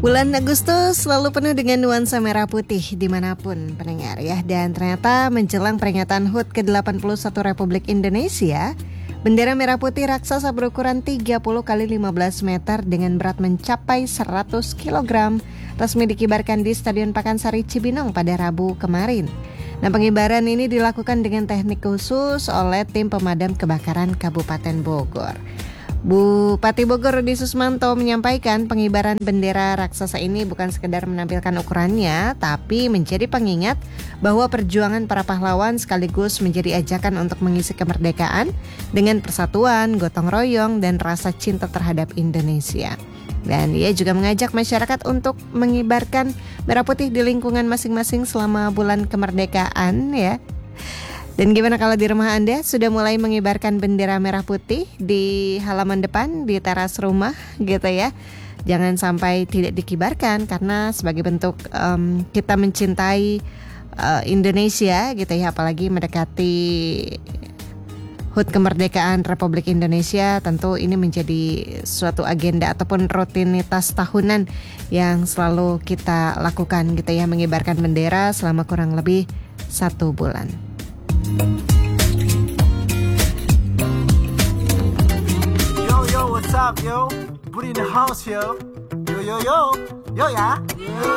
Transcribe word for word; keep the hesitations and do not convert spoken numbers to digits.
Bulan Agustus selalu penuh dengan nuansa merah putih dimanapun pendengar ya. Dan ternyata menjelang peringatan H U T ke delapan puluh satu Republik Indonesia, bendera merah putih raksasa berukuran tiga puluh kali lima belas meter dengan berat mencapai seratus kilogram resmi dikibarkan di Stadion Pakansari Cibinong pada Rabu kemarin. Nah, pengibaran ini dilakukan dengan teknik khusus oleh tim pemadam kebakaran Kabupaten Bogor. Bupati Bogor Rudi Susmanto menyampaikan pengibaran bendera raksasa ini bukan sekedar menampilkan ukurannya, tapi menjadi pengingat bahwa perjuangan para pahlawan sekaligus menjadi ajakan untuk mengisi kemerdekaan dengan persatuan, gotong royong, dan rasa cinta terhadap Indonesia. Dan ia juga mengajak masyarakat untuk mengibarkan merah putih di lingkungan masing-masing selama bulan kemerdekaan ya. Dan gimana kalau di rumah Anda sudah mulai mengibarkan bendera merah putih di halaman depan, di teras rumah gitu ya. Jangan sampai tidak dikibarkan karena sebagai bentuk um, kita mencintai uh, Indonesia gitu ya. Apalagi mendekati H U T kemerdekaan Republik Indonesia, tentu ini menjadi suatu agenda ataupun rutinitas tahunan yang selalu kita lakukan gitu ya. Mengibarkan bendera selama kurang lebih satu bulan. Yo yo, what's up yo? Booty in the house yo. Yo yo yo, yo ya.